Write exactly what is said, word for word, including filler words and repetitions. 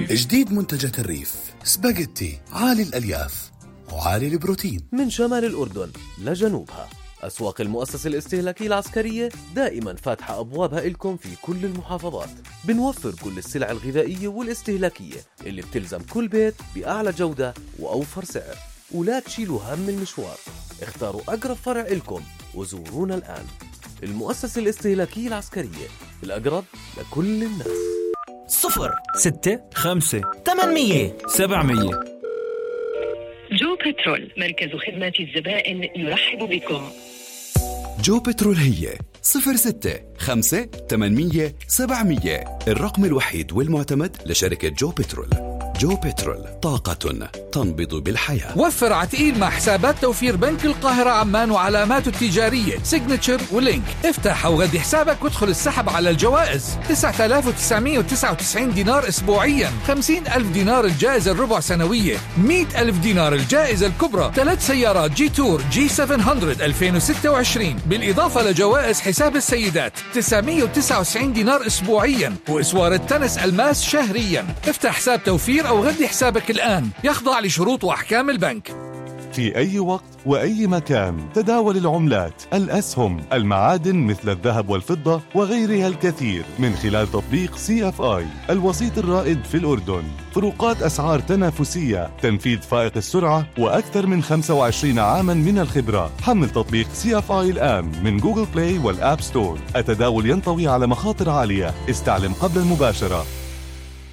جديد منتجات الريف، سباجيتي عالي الألياف وعالي البروتين. من شمال الأردن لجنوبها، أسواق المؤسسة الاستهلاكية العسكرية دائما فاتحة أبوابها إلكم في كل المحافظات. بنوفر كل السلع الغذائية والاستهلاكية اللي بتلزم كل بيت بأعلى جودة وأوفر سعر. ولا تشيلوا هم المشوار، اختاروا أقرب فرع إلكم وزورونا الآن. المؤسسة الاستهلاكية العسكرية، الأقرب لكل الناس. صفر ستة خمسة ثمانمية سبعمية. جو بترول، مركز خدمة الزبائن يرحب بكم. جو بترول هي صفر ستة خمسة ثمانمية سبعمية، الرقم الوحيد والمعتمد لشركة جو بترول. جو بترول، طاقة تنبض بالحياة. وفر عتقيل مع حسابات توفير بنك القاهرة عمان وعلاماته التجارية سيجنتشر ولينك. افتح أو غدي حسابك وادخل السحب على الجوائز. تسعة آلاف وتسعمية وتسعة وتسعين دينار أسبوعيا، خمسين ألف دينار الجائزة الربع سنوية، مئة ألف دينار الجائزة الكبرى، ثلاث سيارات جي تور جي سبعمية ألفين وستة وعشرين، بالإضافة لجوائز حساب السيدات تسعمية وتسعة وتسعين دينار أسبوعيا، وإسوار التنس الماس شهريا. افتح حساب توفير أو غدي حسابك الآن، يخضع لشروط وأحكام البنك. في أي وقت وأي مكان تداول العملات، الأسهم، المعادن مثل الذهب والفضة وغيرها الكثير من خلال تطبيق سي اف آي، الوسيط الرائد في الأردن. فروقات أسعار تنافسية، تنفيذ فائق السرعة، وأكثر من خمسة وعشرين عاما من الخبرة. حمل تطبيق سي اف آي الآن من جوجل بلاي والآب ستور. التداول ينطوي على مخاطر عالية، استعلم قبل المباشرة.